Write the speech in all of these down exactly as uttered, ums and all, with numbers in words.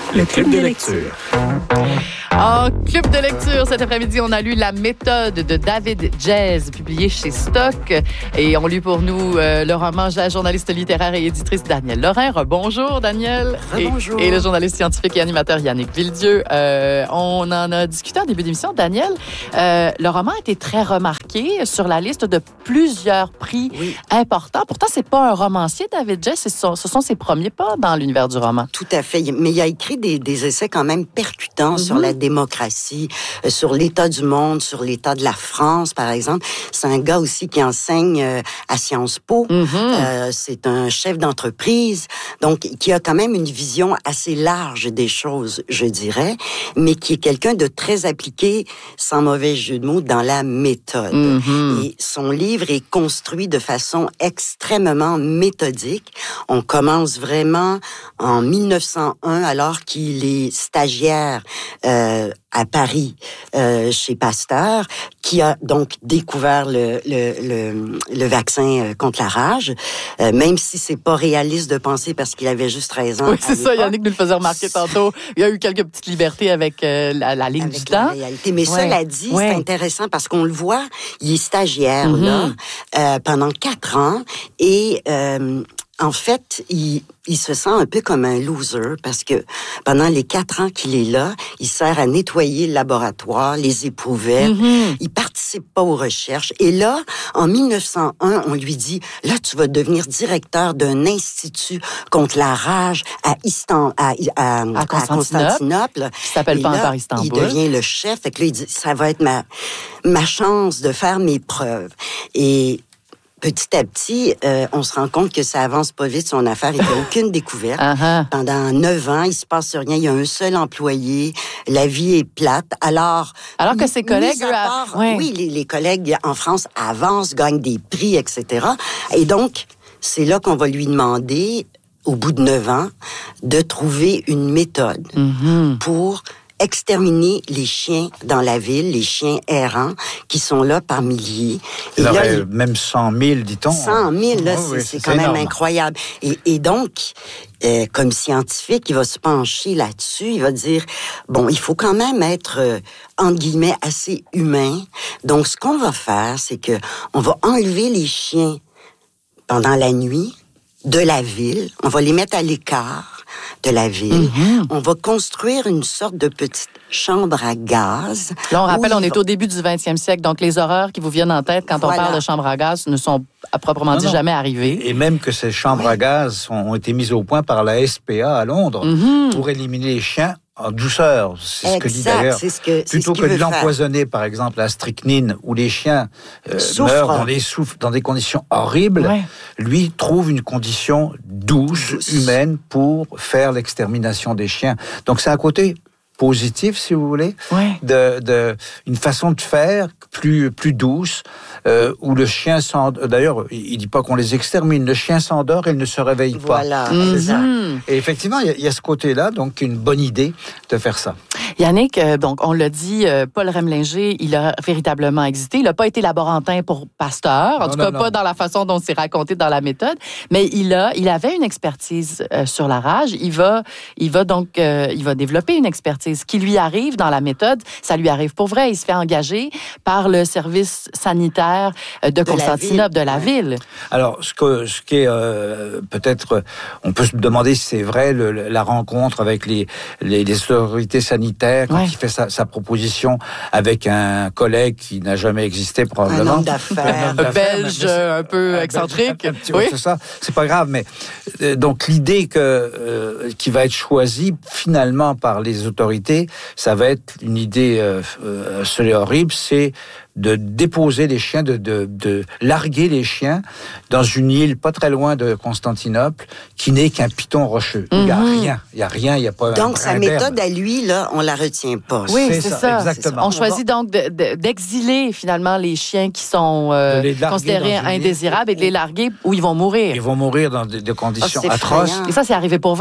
Le club de lecture. En club de lecture, cet après-midi, on a lu La méthode de David Djes, publié chez Stock. Et on lit pour nous euh, le roman de la journaliste littéraire et éditrice Danielle Lorrain. Bonjour, Danielle. Bonjour. Et, et le journaliste scientifique et animateur Yannick Villedieu. Euh, on en a discuté en début d'émission, Danielle. Euh, le roman a été très remarqué sur la liste de plusieurs prix oui. importants. Pourtant, c'est pas un romancier, David Djes. Ce sont, ce sont ses premiers pas dans l'univers du roman. Tout à fait. Mais il a écrit des, des essais quand même percutants mm-hmm. sur la démocratie, euh, sur l'état du monde, sur l'état de la France, par exemple. C'est un gars aussi qui enseigne euh, à Sciences Po. Mm-hmm. Euh, c'est un chef d'entreprise, donc qui a quand même une vision assez large des choses, je dirais, mais qui est quelqu'un de très appliqué, sans mauvais jeu de mots, dans la méthode. Mm-hmm. Et son livre est construit de façon extrêmement méthodique. On commence vraiment en mille neuf cent un, alors qu'il est stagiaire euh, à Paris, euh, chez Pasteur, qui a donc découvert le, le, le, le vaccin contre la rage, euh, même si c'est pas réaliste de penser parce qu'il avait juste treize ans. Oui, c'est ça, Yannick nous le faisait remarquer tantôt. Il y a eu quelques petites libertés avec euh, la, la ligne avec du temps. Réalité. Mais ouais. cela dit, ouais. c'est intéressant parce qu'on le voit, il est stagiaire mm-hmm. là euh, pendant quatre ans et euh, en fait, il, il se sent un peu comme un loser parce que pendant les quatre ans qu'il est là, il sert à nettoyer le laboratoire, les éprouvettes. Mm-hmm. Il participe pas aux recherches. Et là, en mille neuf cent un, on lui dit, là, tu vas devenir directeur d'un institut contre la rage à, Istan- à, à, à, Constantinople, à Constantinople. Qui s'appelle pas par Istanbul. Il devient le chef. Fait que là, il dit, ça va être ma, ma chance de faire mes preuves. Et petit à petit, euh, on se rend compte que ça avance pas vite, son affaire. Il n'y a aucune découverte. Uh-huh. Pendant neuf ans, il se passe rien. Il y a un seul employé. La vie est plate. Alors, Alors que ses collègues... Part, ouais. Oui, les, les collègues en France avancent, gagnent des prix, et cetera. Et donc, c'est là qu'on va lui demander, au bout de neuf ans, de trouver une méthode mm-hmm. pour exterminer les chiens dans la ville, les chiens errants qui sont là par milliers. Et là, il... même cent mille, dit-on. cent mille, là, oh, c'est, oui, c'est, c'est quand énorme. même incroyable. Et, et donc, euh, comme scientifique, il va se pencher là-dessus, il va dire, bon, il faut quand même être, euh, entre guillemets, assez humain. Donc, ce qu'on va faire, c'est que on va enlever les chiens pendant la nuit de la ville, on va les mettre à l'écart de la ville. Mm-hmm. On va construire une sorte de petite chambre à gaz. Là, on rappelle, on va... est au début du vingtième siècle, donc les horreurs qui vous viennent en tête quand voilà. on parle de chambre à gaz ne sont à proprement non, dit non. jamais arrivées. Et même que ces chambres oui. à gaz ont été mises au point par la S P A à Londres mm-hmm. pour éliminer les chiens en douceur. C'est exact, ce que dit d'ailleurs. C'est ce que, Plutôt c'est ce que de l'empoisonner, par exemple, à strychnine, où les chiens euh, meurent dans, les souffles, dans des conditions horribles, ouais. lui trouve une condition douce, douce, humaine, pour faire l'extermination des chiens. Donc c'est un côté positif, si vous voulez, ouais. de, de une façon de faire plus plus douce, euh, où le chien s'endort. D'ailleurs, il dit pas qu'on les extermine. Le chien s'endort et il ne se réveille pas. Voilà. Mm-hmm. Et effectivement, il y, a, il y a ce côté-là, donc une bonne idée de faire ça. Yannick, euh, donc on l'a dit, euh, Paul Remlinger, il a véritablement existé. Il n'a pas été laborantin pour Pasteur, en non, tout non, cas non. pas dans la façon dont c'est raconté dans la méthode, mais il a, il avait une expertise euh, sur la rage. Il va, il va donc, euh, il va développer une expertise. Ce qui lui arrive dans la méthode, ça lui arrive pour vrai. Il se fait engager par le service sanitaire de, de Constantinople, de la ville. Alors, ce, que, ce qui est euh, peut-être, on peut se demander si c'est vrai, le, la rencontre avec les, les, les autorités sanitaires, quand ouais. il fait sa, sa proposition avec un collègue qui n'a jamais existé probablement. Un homme d'affaires. Un belge un peu un excentrique. Un petit, oui. C'est ça, c'est pas grave, mais euh, donc l'idée que, euh, qui va être choisie finalement par les autorités, ça va être une idée euh, euh, seule et horrible, c'est de déposer les chiens, de, de, de larguer les chiens dans une île pas très loin de Constantinople, qui n'est qu'un piton rocheux. Mm-hmm. Il n'y a rien, il n'y a rien, il n'y a pas. Donc sa méthode d'herbe. À lui, là, on la retient pas. Oui, c'est, c'est ça. ça. Exactement. On choisit donc de, de, d'exiler finalement les chiens qui sont euh, considérés indésirables et de les larguer où ils vont mourir. Ils vont mourir dans des, des conditions oh, atroces. Effrayant. Et ça, c'est arrivé pour vrai.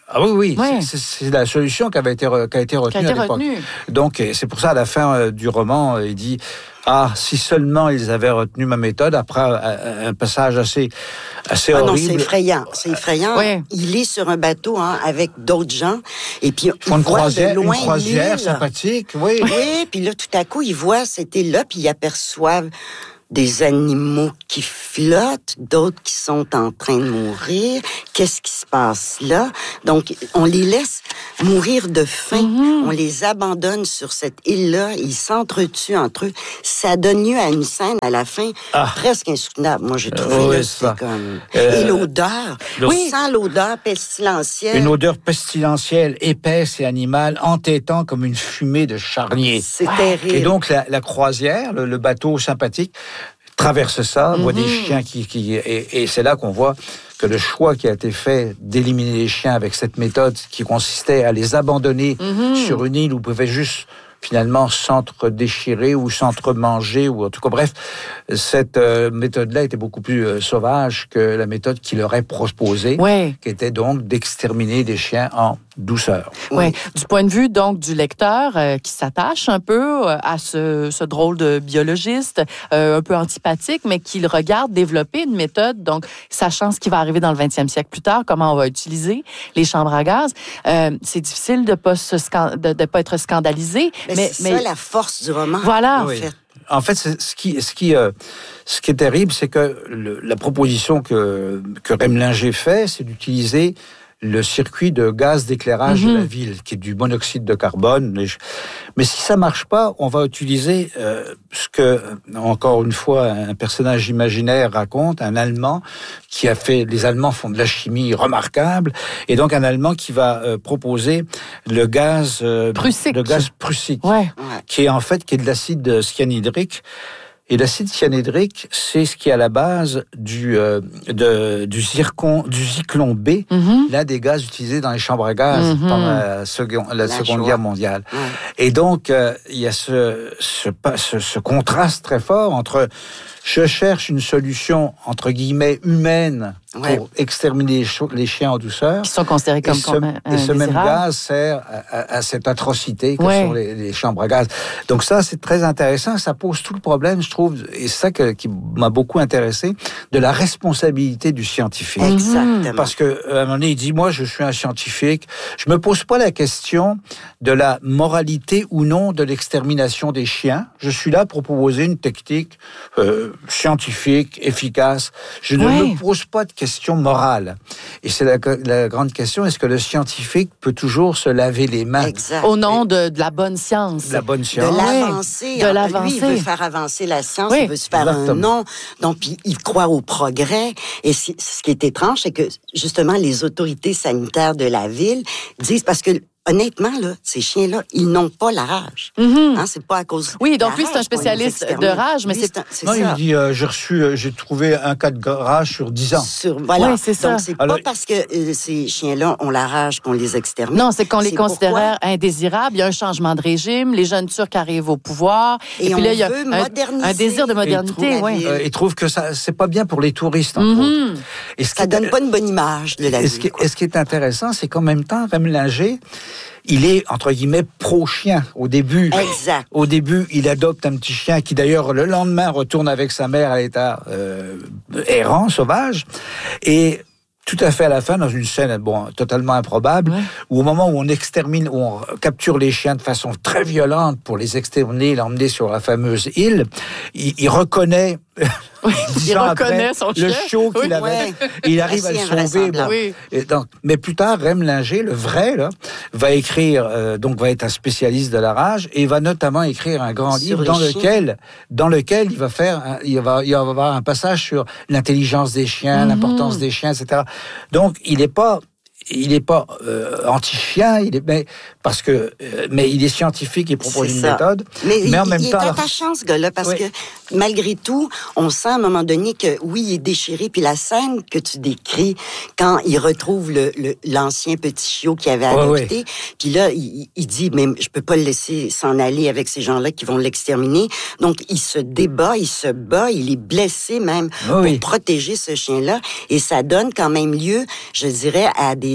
Ah oui, oui, Ouais. c'est, c'est la solution qui avait été, qui a été retenue Qui a été à l'époque. retenue. Donc, c'est pour ça, à la fin euh, du roman, euh, il dit « Ah, si seulement ils avaient retenu ma méthode », après un, un passage assez, assez ah horrible. non, c'est effrayant, c'est effrayant. Oui. Il est sur un bateau hein, avec d'autres gens, et puis Ils font il une voit croisière, de loin une croisière l'île. sympathique, oui. Oui, puis là, tout à coup, il voit cette île-là, puis il aperçoit des animaux qui flottent, d'autres qui sont en train de mourir. Qu'est-ce qui se passe là? Donc, on les laisse mourir de faim. Mm-hmm. On les abandonne sur cette île-là. Ils s'entretuent entre eux. Ça donne lieu à une scène à la fin ah. presque insoutenable. Moi, j'ai trouvé euh, là, oui, c'est comme... Euh, et l'odeur. Oui, sans l'odeur pestilentielle. Une odeur pestilentielle, épaisse et animale, entêtant comme une fumée de charnier. C'est ouais. terrible. Et donc, la, la croisière, le, le bateau sympathique, traverse ça, mm-hmm. voit des chiens qui... qui et, et c'est là qu'on voit que le choix qui a été fait d'éliminer les chiens avec cette méthode qui consistait à les abandonner mm-hmm. sur une île où ils pouvaient juste finalement s'entre-déchirer ou s'entre-manger, ou en tout cas, bref, cette euh, méthode-là était beaucoup plus euh, sauvage que la méthode qu'il leur est proposée, ouais. qui était donc d'exterminer des chiens en douceur. Oui, ouais. Du point de vue donc du lecteur euh, qui s'attache un peu euh, à ce, ce drôle de biologiste, euh, un peu antipathique, mais qui le regarde développer une méthode, donc sachant ce qui va arriver dans le vingtième siècle plus tard, comment on va utiliser les chambres à gaz, euh, c'est difficile de pas se scan- de, de pas être scandalisé. Mais, mais c'est mais... ça la force du roman. Voilà. En oui. fait. En fait, c'est, ce qui, ce qui, euh, ce qui est terrible, c'est que le, la proposition que que Remlinger fait, c'est d'utiliser le circuit de gaz d'éclairage mm-hmm. de la ville, qui est du monoxyde de carbone. Mais si ça marche pas, on va utiliser euh, ce que, encore une fois, un personnage imaginaire raconte, un Allemand qui a fait... Les Allemands font de la chimie remarquable, et donc un Allemand qui va euh, proposer le gaz... Euh, prussique. Le gaz prussique, ouais. qui est en fait qui est de l'acide cyanhydrique. Et l'acide cyanhydrique, c'est ce qui est à la base du, euh, de, du, zircon, du zyklon B, mm-hmm. l'un des gaz utilisés dans les chambres à gaz mm-hmm. pendant la, seconde, la, la Seconde Guerre mondiale. Mm. Et donc, euh, il y a ce, ce, ce, ce contraste très fort entre je cherche une solution, entre guillemets, humaine pour ouais. exterminer les chiens en douceur. Qui sont considérés comme Et ce, un, un et ce même désirable. gaz sert à, à, à cette atrocité que ouais. sont les, les chambres à gaz. Donc ça, c'est très intéressant. Ça pose tout le problème, je trouve, et c'est ça que, qui m'a beaucoup intéressé, de la responsabilité du scientifique. Exactement. Parce qu'à un moment donné, il dit, moi, je suis un scientifique. Je me pose pas la question de la moralité ou non de l'extermination des chiens. Je suis là pour proposer une technique euh, scientifique, efficace. Je ne ouais. me pose pas de questions morales. Et c'est la, la grande question, est-ce que le scientifique peut toujours se laver les mains? Exact. Au nom de, de la bonne science. De la bonne science. De l'avancée. De l'avancée. Lui, il veut faire avancer la science, oui. il veut se faire Exactement. un nom. Donc, il, il croit au progrès. Et c- ce qui est étrange, c'est que, justement, les autorités sanitaires de la ville disent, parce que honnêtement, là, ces chiens-là, ils n'ont pas la rage. Mm-hmm. Hein, c'est pas à cause Oui, donc de lui, la c'est un spécialiste de rage, mais lui, c'est... c'est, un, c'est non, ça. il dit, euh, j'ai reçu, euh, j'ai trouvé un cas de rage sur dix ans. Sur, voilà. Oui, c'est ça. Donc, c'est Alors, pas parce que euh, ces chiens-là ont la rage qu'on les extermine. Non, c'est qu'on les c'est considère indésirables. Il y a un changement de régime. Les jeunes Turcs arrivent au pouvoir. Et, et puis on là, il y a veut un, moderniser. un désir de modernité. Ils oui. euh, trouvent que ça, c'est pas bien pour les touristes, entre mm-hmm. autres. Et ce ça qui donne est, pas une bonne image de la et ville. Ce qui, et ce qui est intéressant, c'est qu'en même temps, Remlinger, il est, entre guillemets, pro-chien au début. Exact. Au début, il adopte un petit chien qui, d'ailleurs, le lendemain, retourne avec sa mère à l'état euh, errant, sauvage. Et tout à fait à la fin, dans une scène bon, totalement improbable, ouais. où au moment où on extermine, où on capture les chiens de façon très violente pour les exterminer, l'emmener sur la fameuse île, il, il reconnaît... Oui, il reconnaît après, son le chien. show qu'il oui, avait. ouais. Et il arrive Assez à le sauver. Bon. Oui. Et donc, mais plus tard, Remlinger, le vrai, là, va écrire, euh, donc va être un spécialiste de la rage, et va notamment écrire un grand sur livre dans lequel, dans lequel il va faire, un, il va, il va avoir un passage sur l'intelligence des chiens, mm-hmm. l'importance des chiens, et cetera. Donc, il n'est pas il n'est pas euh, anti-chien, il est, mais, parce que, euh, mais il est scientifique, il propose c'est une ça. méthode. Mais, mais en il, même il temps, est attachant, ce gars-là, parce oui. que malgré tout, on sent à un moment donné que, oui, il est déchiré. Puis la scène que tu décris, quand il retrouve le, le, l'ancien petit chiot qu'il avait adopté, oui, oui. puis là, il, il dit, mais je peux pas le laisser s'en aller avec ces gens-là qui vont l'exterminer. Donc, il se débat, il se bat, il est blessé même oui. pour protéger ce chien-là. Et ça donne quand même lieu, je dirais, à des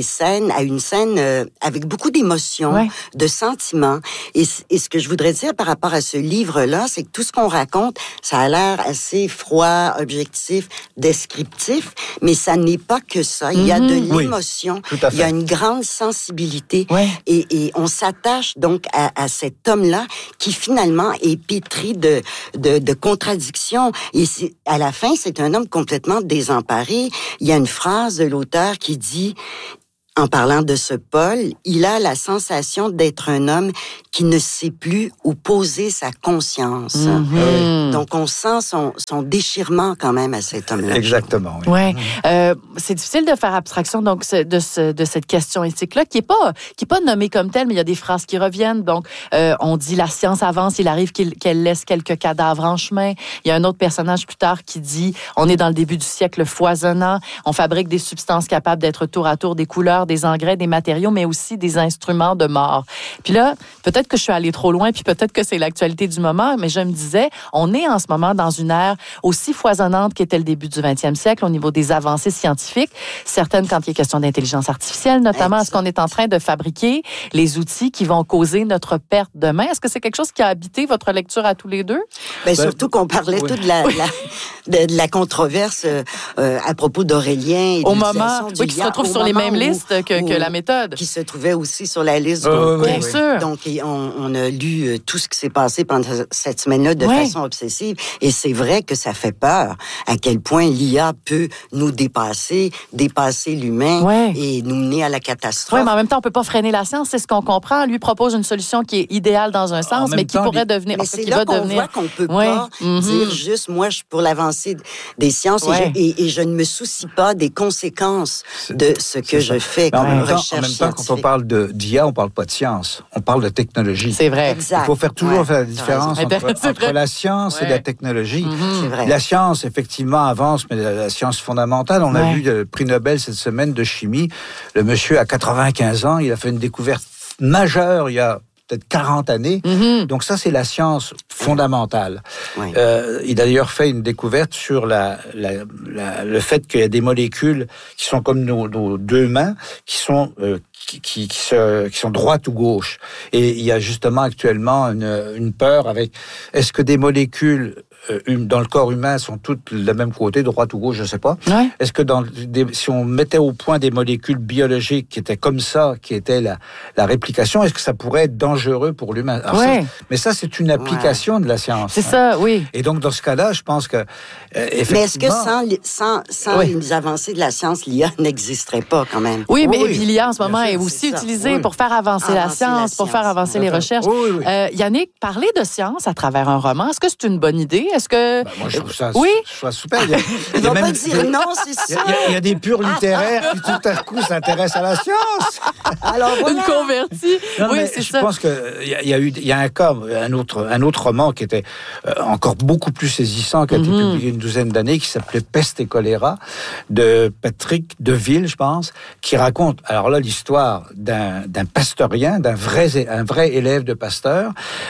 scènes, à une scène euh, avec beaucoup d'émotions, ouais. de sentiments. Et, et ce que je voudrais dire par rapport à ce livre-là, c'est que tout ce qu'on raconte, ça a l'air assez froid, objectif, descriptif, mais ça n'est pas que ça. Il y a de l'émotion, oui, il y a une grande sensibilité, ouais. et, et on s'attache donc à, à cet homme-là qui finalement est pétri de, de, de contradictions. Et c'est, à la fin, c'est un homme complètement désemparé. Il y a une phrase de l'auteur qui dit, en parlant de ce Paul, il a la sensation d'être un homme qui ne sait plus où poser sa conscience. Mm-hmm. Donc, on sent son, son déchirement quand même à cet homme-là. Exactement, oui. Ouais. Euh, c'est difficile de faire abstraction donc, de, ce, de cette question éthique-là, qui n'est pas, qui est pas nommée comme telle, mais il y a des phrases qui reviennent. Donc, euh, on dit « la science avance, il arrive qu'il, qu'elle laisse quelques cadavres en chemin ». Il y a un autre personnage plus tard qui dit « on est dans le début du siècle foisonnant, on fabrique des substances capables d'être tour à tour des couleurs, des engrais, des matériaux, mais aussi des instruments de mort. » Puis là, peut-être que je suis allée trop loin, puis peut-être que c'est l'actualité du moment, mais je me disais, on est en ce moment dans une ère aussi foisonnante qu'était le début du vingtième siècle au niveau des avancées scientifiques, certaines quand il est question d'intelligence artificielle, notamment. Est-ce qu'on est en train de fabriquer les outils qui vont causer notre perte demain? Est-ce que c'est quelque chose qui a habité votre lecture à tous les deux? Bien, ben, surtout qu'on parlait oui. tout de la, oui. la, de, de la controverse euh, à propos d'Aurélien. Et au moment, oui, qui se retrouve sur les mêmes où, listes que, que la méthode. Qui se trouvait aussi sur la liste. Oh, oui, bien oui. sûr. Donc, on, on a lu euh, tout ce qui s'est passé pendant cette semaine-là de oui. façon obsessive. Et c'est vrai que ça fait peur à quel point l'I A peut nous dépasser, dépasser l'humain oui. et nous mener à la catastrophe. Oui, mais en même temps, on ne peut pas freiner la science. C'est ce qu'on comprend. Lui propose une solution qui est idéale dans un sens, mais qui temps, pourrait les... devenir... Mais c'est là qu'on devenir... voit qu'on ne peut oui. pas mm-hmm. dire juste, moi, je suis pour l'avancée des sciences oui. et, je, et, et je ne me soucie pas des conséquences c'est... de ce que je fais comme en recherche En même temps, quand on parle de, d'I A, on ne parle pas de science. On parle de technologie. C'est vrai. Exact. Il faut faire toujours ouais. faire la différence entre, entre la science ouais. et la technologie. Mm-hmm. C'est vrai. La science, effectivement, avance, mais la, la science fondamentale, on ouais. a vu le prix Nobel cette semaine de chimie. Le monsieur a quatre-vingt-quinze ans, il a fait une découverte majeure il y a peut-être quarante années. Mm-hmm. Donc ça, c'est la science fondamentale. Oui. Euh, il a d'ailleurs fait une découverte sur la, la, la, le fait qu'il y a des molécules qui sont comme nos, nos deux mains, qui sont... Euh, Qui, qui, qui, se, qui sont droite ou gauche. Et il y a justement actuellement une, une peur avec... Est-ce que des molécules euh, dans le corps humain sont toutes de la même côté, droite ou gauche, je ne sais pas. Ouais. Est-ce que dans des, si on mettait au point des molécules biologiques qui étaient comme ça, qui étaient la, la réplication, est-ce que ça pourrait être dangereux pour l'humain? Alors ouais. ça, mais ça, c'est une application ouais. de la science. C'est hein. ça, oui. Et donc, dans ce cas-là, je pense que... Euh, effectivement... Mais est-ce que sans, sans, sans oui. les avancées de la science, l'I A n'existerait pas quand même? Oui, mais oui. l'I A en ce moment est aussi utilisé oui. pour faire avancer, avancer la, science, la science, pour faire avancer les recherches. Oui, oui. Euh, Yannick, parler de science à travers un roman, est-ce que c'est une bonne idée? Est-ce que... Ben, moi, je trouve ça, oui? je trouve ça super. Il y a, il ne va même, pas dire non, c'est ça. Il y, a, il y a des purs littéraires qui, tout à coup, s'intéressent à la science. Alors, voilà. Une convertie. Non, oui, mais c'est je ça. Je pense qu'il y, y a eu il y a un cas, un autre, un autre roman qui était euh, encore beaucoup plus saisissant, qui a mm-hmm. été publié une douzaine d'années, qui s'appelait Peste et choléra, de Patrick Deville, je pense, qui raconte, alors là, l'histoire d'un, d'un pasteurien, d'un vrai, un vrai élève de Pasteur,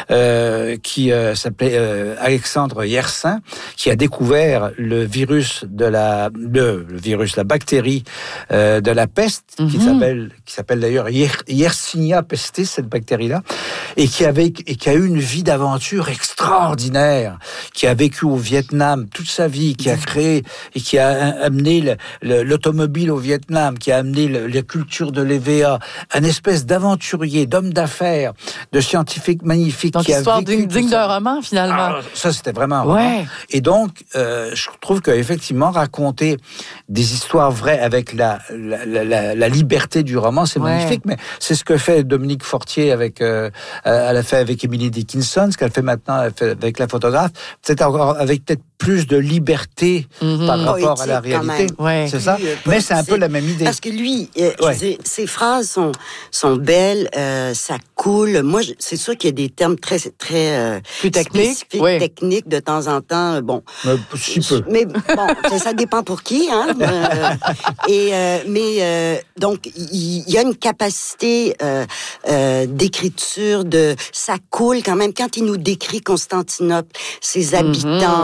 euh, qui euh, s'appelait euh, Alexandre Yersin, qui a découvert le virus de la, le, le virus, la bactérie euh, de la peste, mm-hmm. qui s'appelle, qui s'appelle d'ailleurs Yersinia pestis, cette bactérie-là, et qui avait, et qui a eu une vie d'aventure extraordinaire, qui a vécu au Vietnam toute sa vie, qui a créé et qui a amené le, le, l'automobile au Vietnam, qui a amené le, la culture de l'E V A, un espèce d'aventurier, d'homme d'affaires, de scientifique magnifique. Donc, qui histoire a vécu digne d'un roman, finalement. Ah, ça, c'était vraiment un ouais. roman. Et donc, euh, je trouve qu'effectivement, raconter des histoires vraies avec la, la, la, la, la liberté du roman, c'est ouais. magnifique, mais c'est ce que fait Dominique Fortier avec, euh, elle a fait avec Emily Dickinson, ce qu'elle fait maintenant elle fait avec la photographe, peut-être encore avec peut-être plus de liberté mm-hmm. par rapport Poétique, à la réalité. Ouais. C'est ça? Euh, mais c'est un peu la même idée. Parce que lui, euh, ouais. je dis, ses phrases sont, sont belles, euh, ça coule. Moi, je, c'est sûr qu'il y a des termes très, très euh, plus techniques, oui. techniques de temps en temps. Bon, mais, si peu. Mais bon, ça, ça dépend pour qui, hein. euh, et euh, mais euh, donc il y, y a une capacité euh, euh, d'écriture, de ça coule quand même quand il nous décrit Constantinople, ses habitants, mm-hmm. les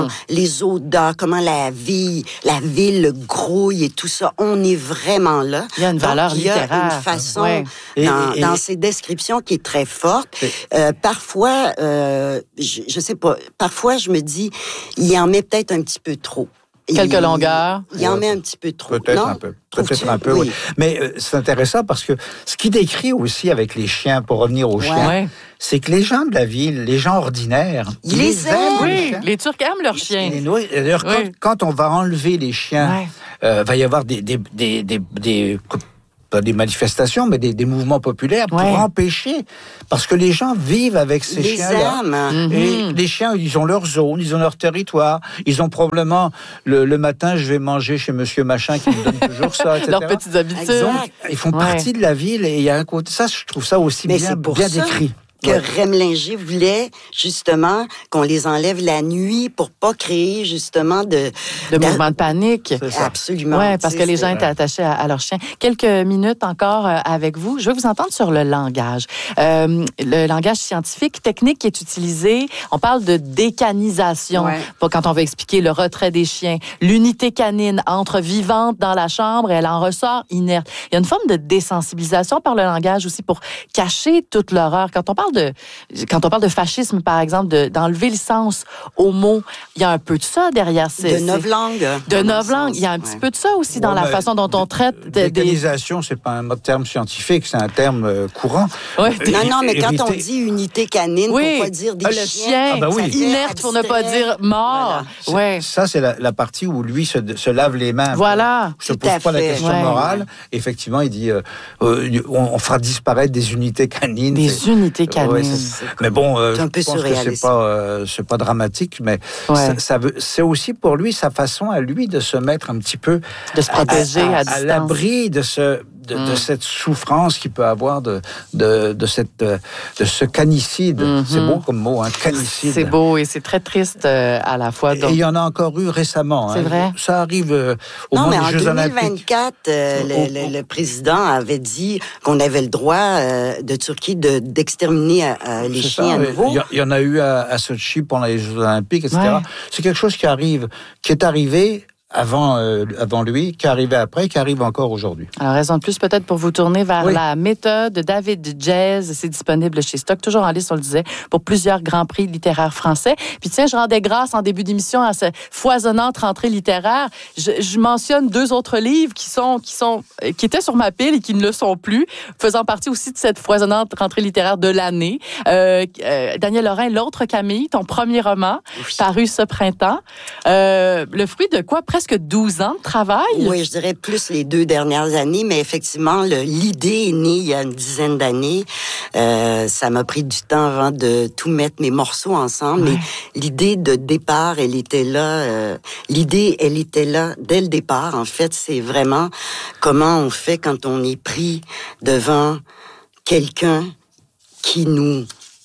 les odeurs, comment la vie, la ville grouille et tout ça. On est vraiment là. Il y a une valeur Donc, il y a littéraire. une façon ouais. dans, et, et, dans ces descriptions qui est très forte. Euh, parfois, euh, je, je sais pas, parfois je me dis, il en met peut-être un petit peu trop. Quelques il, longueurs. Il en met un petit peu trop. Peut-être non? un peu. Peut-être Trouves-tu? un peu, oui. oui. Mais euh, c'est intéressant parce que ce qu'il décrit aussi avec les chiens, pour revenir aux Ouais. chiens, Ouais. c'est que les gens de la ville, les gens ordinaires, Ils les aiment. les Oui, chiens. les Turcs aiment leurs Ils chiens. les nourrissent. D'ailleurs, Oui. quand, quand on va enlever les chiens, Ouais. euh, va y avoir des, des, des, des, des pas des manifestations, mais des, des mouvements populaires pour Ouais. empêcher, parce que les gens vivent avec ces Ils les chiens-là. aiment. Mhm. Et les chiens, ils ont leur zone, ils ont leur territoire. Ils ont probablement, le, le matin, je vais manger chez monsieur machin qui me donne toujours ça, et cetera. Leurs petites habitudes. Exact. Donc, ils font Ouais. partie de la ville et il y a un côté, ça, je trouve ça aussi Mais bien, c'est pour bien ça décrit. que Ouais. Remlinger voulait justement qu'on les enlève la nuit pour pas créer justement de... De mouvements de panique. C'est ça. Absolument. Oui, parce Tu que sais, les gens c'est- étaient attachés à, à leur chien. Quelques minutes encore euh, avec vous. Je veux vous entendre sur le langage. Euh, le langage scientifique, technique qui est utilisé, on parle de décanisation. Ouais. Pour quand on veut expliquer le retrait des chiens. L'unité canine entre vivante dans la chambre et elle en ressort inerte. Il y a une forme de désensibilisation par le langage aussi pour cacher toute l'horreur. Quand on parle de, quand on parle de fascisme, par exemple, de, d'enlever le sens aux mots, il y a un peu de ça derrière ces... De ces- novlangue. de novlangue. Il y a un petit peu de ça aussi dans Ouais, la ben, façon dont on traite de- des... Décanisation, c'est pas un mot- terme scientifique, c'est un terme euh, courant. Ouais. Non, non, mais quand on Hérité- dit unité canine, Oui, pour pas dire des le chiens, chien, Ah, bah oui. ça fait inerte pour ne pas abstrait. dire mort. C'est- Ouais. Ça, c'est la, la partie où lui se, se lave les mains. Voilà. Je ne Tout pose à pas la fait. question Ouais. morale. Effectivement, il dit euh, euh, on, on fera disparaître des unités canines. Des C'est- unités canines. Ouais, c'est- mais bon, euh, C'est un peu je pense que surréaliste. c'est pas, euh, c'est pas dramatique, mais Ouais. ça, ça veut, c'est aussi pour lui sa façon à lui de se mettre un petit peu De se protéger à, à, distance. l'abri de ce de, Mm. de cette souffrance qu'il peut avoir de de, de cette euh, de ce canicide. Mm-hmm. C'est beau comme mot, un canicide. C'est beau et c'est très triste euh, à la fois. Et Donc... il y en a encore eu récemment. C'est hein. vrai? Ça arrive euh, au Non, moment mais des en Jeux deux mille Olympiques. vingt-quatre, euh, le, le- le président avait dit qu'on avait le droit euh, de Turquie de, d'exterminer euh, les C'est chiens ça, à oui. nouveau. Il y a- il y, en a eu à, à Sochi pendant les Jeux Olympiques, et cetera. Ouais. C'est quelque chose qui arrive, qui est arrivé avant, euh, avant lui, qui est arrivé après, qui arrive encore aujourd'hui. Alors, raison de plus peut-être pour vous tourner vers Oui. la méthode de David Jazz. C'est disponible chez Stock, toujours en liste, on le disait, pour plusieurs grands prix littéraires français. Puis tiens, je rendais grâce en début d'émission à cette foisonnante rentrée littéraire. Je, je mentionne deux autres livres qui sont, qui sont, qui étaient sur ma pile et qui ne le sont plus, faisant partie aussi de cette foisonnante rentrée littéraire de l'année. Euh, euh, Daniel Lorrain, L'autre Camille, ton premier roman, Oui. paru ce printemps. Euh, le fruit de quoi? Presque douze ans de travail? Oui, je dirais plus les deux dernières années, mais effectivement, le- l'idée est née il y a une dizaine d'années. Euh, ça m'a pris du temps avant de tout mettre mes morceaux ensemble, Ouais. mais l'idée de départ, elle était là. euh, l'idée, elle était là dès le départ. En fait, c'est vraiment comment on fait quand on est pris devant quelqu'un qui nous,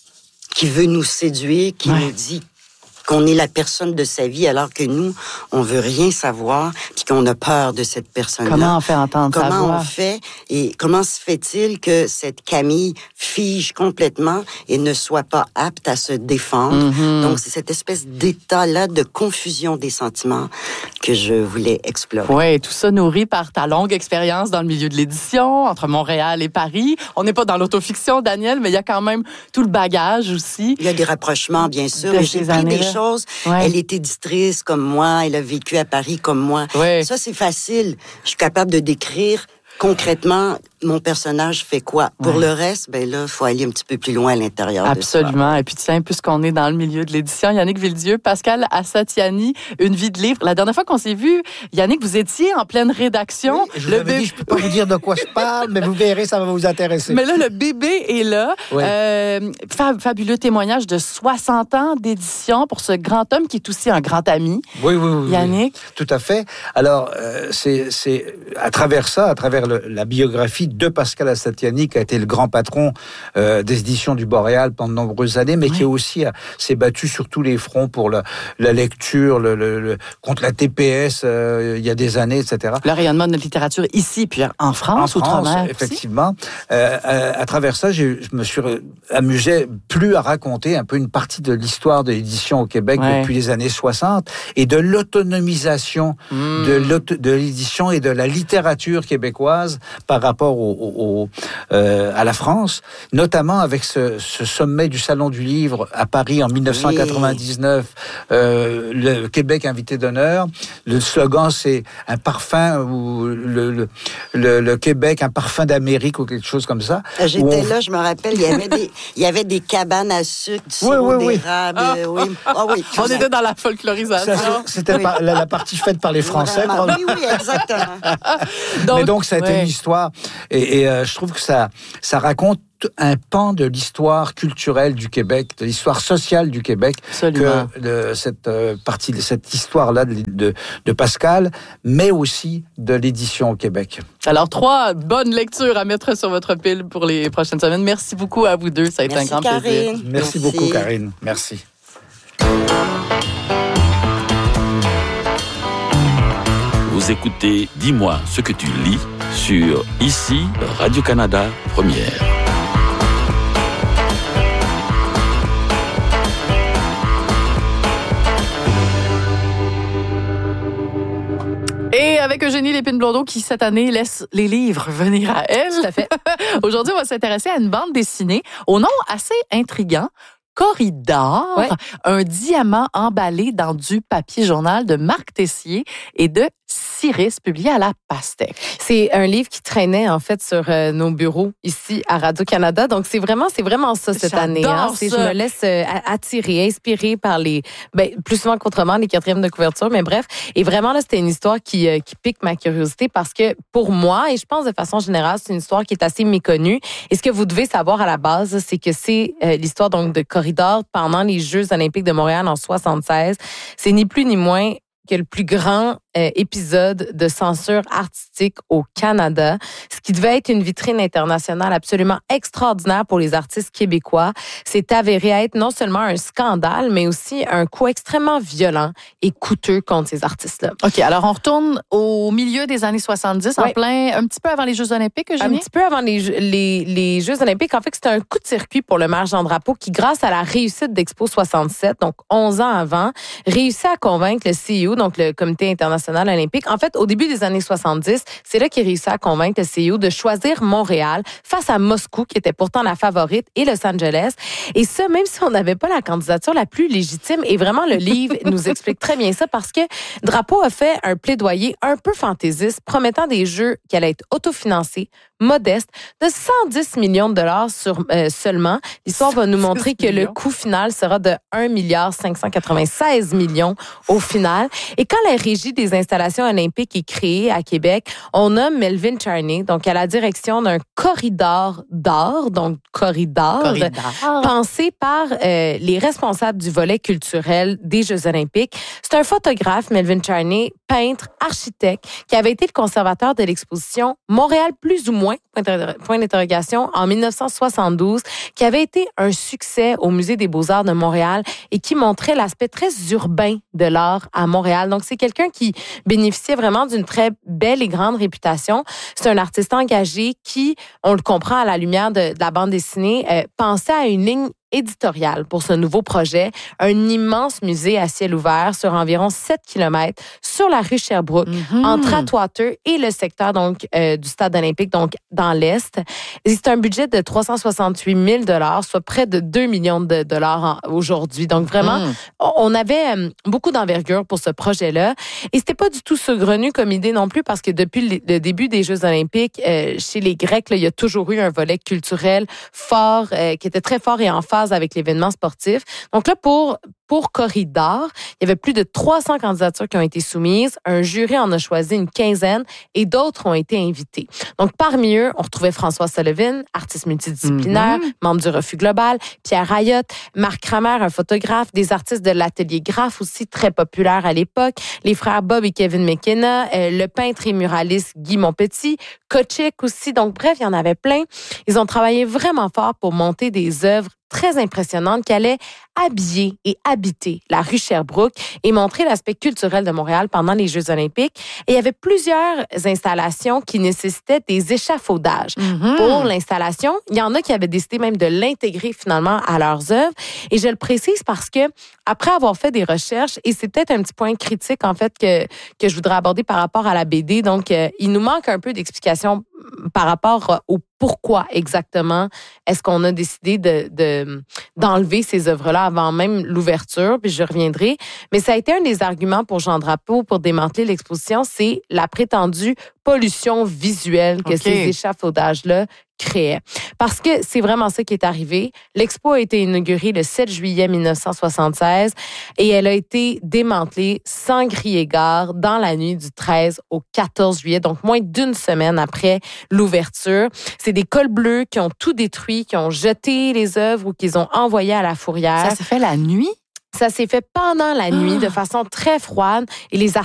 qui veut nous séduire, qui Ouais. nous dit qu'on est la personne de sa vie, alors que nous, on veut rien savoir, puis qu'on a peur de cette personne-là. Comment on fait entendre sa Comment voix? on fait et comment se fait-il que cette Camille fige complètement et ne soit pas apte à se défendre? Mhm. Donc, c'est cette espèce d'état-là de confusion des sentiments que je voulais explorer. Oui, tout ça nourri par ta longue expérience dans le milieu de l'édition, entre Montréal et Paris. On n'est pas dans l'autofiction, Daniel, mais il y a quand même tout le bagage aussi. Il y a des rapprochements, bien sûr, De mais ces j'ai pris des années-là. choses. Ouais. Elle est éditrice comme moi, elle a vécu à Paris comme moi. Ouais. Ça, c'est facile. Je suis capable de décrire concrètement mon personnage fait quoi. Pour Ouais. le reste, ben là, il faut aller un petit peu plus loin à l'intérieur Absolument. Et puis tiens, puisqu'on est dans le milieu de l'édition, Yannick Villedieu, Pascal Assatiani, Une vie de livre. La dernière fois qu'on s'est vu, Yannick, vous étiez en pleine rédaction. Oui, je vous Le avais bé- dit, je ne peux pas vous dire de quoi je parle, mais vous verrez, ça va vous intéresser. Mais là, le bébé est là. Oui. Euh, fa- fabuleux témoignage de soixante ans d'édition pour ce grand homme qui est aussi un grand ami. Oui, oui, oui. Yannick? Oui. Tout à fait. Alors, euh, c'est, c'est à travers ça, à travers le- la biographie de Pascal Astatiani, qui a été le grand patron euh, des éditions du Boréal pendant de nombreuses années, mais oui. qui aussi a, s'est battu sur tous les fronts pour la, la lecture, le, le, le, contre la T P S euh, il y a des années, et cetera. Le rayonnement de notre littérature ici, puis en France, en France, outre-mer. Effectivement. Euh, à, à travers ça, j'ai, je me suis amusé plus à raconter un peu une partie de l'histoire de l'édition au Québec ouais. depuis les années soixante et de l'autonomisation mmh. de, l'auto, de l'édition et de la littérature québécoise par rapport au, au, au, euh, à la France, notamment avec ce, ce sommet du Salon du Livre à Paris en dix-neuf cent quatre-vingt-dix-neuf, oui. euh, le Québec invité d'honneur. Le slogan, c'est un parfum ou le, le, le, le Québec, un parfum d'Amérique ou quelque chose comme ça. J'étais on... là, je me rappelle, il y avait des, il y avait des cabanes à sucre, du sirop oui, oui, d'érable. Ah, oui. Ah, oui, on était dans la folklorisation. Ça, c'était oui. par, la, la partie faite par les Français. Vraiment. Oui, oui, exactement. donc, Mais donc, ça a été ouais. une histoire. Et, et euh, je trouve que ça, ça raconte un pan de l'histoire culturelle du Québec, de l'histoire sociale du Québec, Absolument. que de cette euh, partie, de cette histoire-là de, de, de Pascal, mais aussi de l'édition au Québec. Alors, trois bonnes lectures à mettre sur votre pile pour les prochaines semaines. Merci beaucoup à vous deux. Ça a été Merci, un grand Karine. plaisir. Merci, Merci beaucoup, Karine. Merci. Vous écoutez Dis-moi ce que tu lis sur Ici, Radio-Canada, Première. Et avec Eugénie Lépine-Blondeau qui, cette année, laisse les livres venir à elle. Tout à fait. Aujourd'hui, on va s'intéresser à une bande dessinée au nom assez intriguant. Corridor, ouais. un diamant emballé dans du papier journal de Marc Tessier et de Cyrus, publié à la Pastèque. C'est un livre qui traînait en fait sur euh, nos bureaux ici à Radio-Canada. Donc c'est vraiment c'est vraiment ça cette J'adore année. Hein. Ça. C'est, je me laisse euh, attirer, inspirer par les ben, plus souvent qu'autrement les quatrièmes de couverture, mais bref. Et vraiment là c'était une histoire qui euh, qui pique ma curiosité parce que pour moi et je pense de façon générale c'est une histoire qui est assez méconnue. Et ce que vous devez savoir à la base, c'est que c'est euh, l'histoire donc de Corridor pendant les Jeux olympiques de Montréal en soixante-seize. C'est ni plus ni moins que le plus grand euh, épisode de censure artistique au Canada, ce qui devait être une vitrine internationale absolument extraordinaire pour les artistes québécois, s'est avéré être non seulement un scandale, mais aussi un coup extrêmement violent et coûteux contre ces artistes-là. OK, alors on retourne au milieu des années soixante-dix, oui. en plein, un petit peu avant les Jeux olympiques, Eugénie? Un petit peu avant les, les, les Jeux olympiques. En fait, c'était un coup de circuit pour le maire Jean Drapeau qui, grâce à la réussite d'Expo soixante-sept, donc onze ans avant, réussit à convaincre le C I O, donc le Comité international olympique. En fait, au début des années soixante-dix, c'est là qu'il réussit à convaincre le C I O de choisir Montréal face à Moscou, qui était pourtant la favorite, et Los Angeles. Et ça, même si on n'avait pas la candidature la plus légitime. Et vraiment, le livre nous explique très bien ça parce que Drapeau a fait un plaidoyer un peu fantaisiste, promettant des jeux qui allaient être autofinancés, modeste, de cent dix millions de dollars sur, euh, seulement. L'histoire va nous montrer que le coût final sera de un milliard cinq cent quatre-vingt-seize millions au final. Et quand la régie des installations olympiques est créée à Québec, on nomme Melvin Charney, donc à la direction d'un corridor d'art, donc corridor, corridor. pensé par euh, les responsables du volet culturel des Jeux olympiques. C'est un photographe, Melvin Charney, peintre, architecte, qui avait été le conservateur de l'exposition Montréal plus ou moins, point d'interrogation, en dix-neuf cent soixante-douze, qui avait été un succès au Musée des Beaux-Arts de Montréal et qui montrait l'aspect très urbain de l'art à Montréal. Donc, c'est quelqu'un qui bénéficiait vraiment d'une très belle et grande réputation. C'est un artiste engagé qui, on le comprend à la lumière de, de la bande dessinée, euh, pensait à une ligne éditoriale pour ce nouveau projet, un immense musée à ciel ouvert sur environ sept kilomètres sur la rue Sherbrooke, mm-hmm. entre Atwater et le secteur donc euh, du stade olympique, donc dans l'Est. Et c'est un budget de trois cent soixante-huit mille dollars, soit près de deux millions de dollars en, aujourd'hui. Donc vraiment, mm. on avait euh, beaucoup d'envergure pour ce projet-là. Et c'était pas du tout saugrenu comme idée non plus, parce que depuis le, le début des Jeux olympiques, euh, chez les Grecs, là, il y a toujours eu un volet culturel fort, euh, qui était très fort et en phase avec l'événement sportif. Donc là, pour pour Corridor, il y avait plus de trois cents candidatures qui ont été soumises. Un jury en a choisi une quinzaine et d'autres ont été invités. Donc, parmi eux, on retrouvait François Sullivan, artiste multidisciplinaire, mm-hmm. membre du Refus Global, Pierre Ayotte, Marc Kramer, un photographe, des artistes de l'atelier Graphe aussi très populaires à l'époque, les frères Bob et Kevin McKenna, euh, le peintre et muraliste Guy Monpetit, Kochik aussi. Donc, bref, il y en avait plein. Ils ont travaillé vraiment fort pour monter des œuvres très impressionnantes qui allaient habiller et habiter la rue Sherbrooke et montrer l'aspect culturel de Montréal pendant les Jeux olympiques. Et il y avait plusieurs installations qui nécessitaient des échafaudages. Mm-hmm. Pour l'installation, il y en a qui avaient décidé même de l'intégrer finalement à leurs œuvres. Et je le précise parce que après avoir fait des recherches, et c'est peut-être un petit point critique en fait que, que je voudrais aborder par rapport à la B D, donc euh, il nous manque un peu d'explications par rapport au pourquoi exactement est-ce qu'on a décidé de, de d'enlever ces œuvres-là avant même l'ouverture, puis je reviendrai. Mais ça a été un des arguments pour Jean Drapeau pour démanteler l'exposition, c'est la prétendue pollution visuelle que okay. ces échafaudages-là créaient. Parce que c'est vraiment ça qui est arrivé. L'expo a été inaugurée le sept juillet mille neuf cent soixante-seize et elle a été démantelée sans crier gare dans la nuit du treize au quatorze juillet, donc moins d'une semaine après l'ouverture. C'est des cols bleus qui ont tout détruit, qui ont jeté les œuvres ou qu'ils ont envoyées à la fourrière. Ça s'est fait la nuit? Ça s'est fait pendant la nuit, de façon très froide. Et les artistes